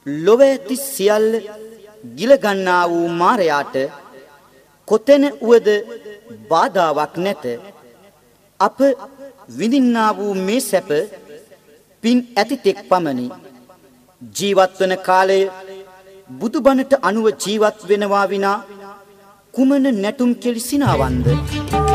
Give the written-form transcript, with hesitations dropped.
ලොව ඇති සියල්ල ගිල ගන්නා වූ මාරයාට කොතැන වුවද බාධාවක් නැත. අප විඳින්නා වූ මේ සැප පින් ඇති තෙක් පමණි. ජීවත් වන කාලය බුදුබණට අනුව ජීවත් වෙනවා විනා කුමන නැටුම් කෙලිසිනාවන්ද?